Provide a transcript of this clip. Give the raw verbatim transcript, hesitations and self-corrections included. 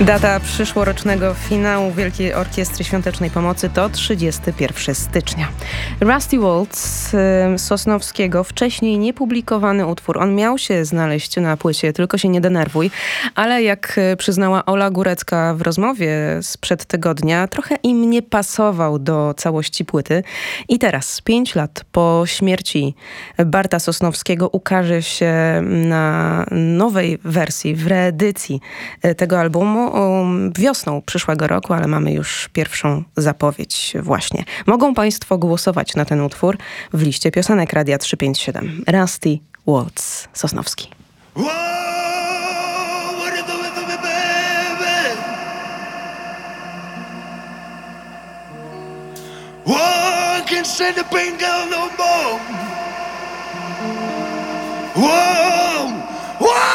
Data przyszłorocznego finału Wielkiej Orkiestry Świątecznej Pomocy to trzydziestego pierwszego stycznia. Rusty Waltz y, Sosnowskiego, wcześniej niepublikowany utwór. On miał się znaleźć na płycie Tylko się nie denerwuj, ale jak przyznała Ola Górecka w rozmowie sprzed tygodnia, trochę im nie pasował do całości płyty. I teraz, pięć lat po śmierci Barta Sosnowskiego, ukaże się na nowej wersji, w reedycji tego albumu wiosną przyszłego roku, ale mamy już pierwszą zapowiedź właśnie. Mogą Państwo głosować na ten utwór w liście piosenek Radia trzysta pięćdziesiąt siedem. Rusty Waltz Sosnowski. One can send the pain down no more. Whoa.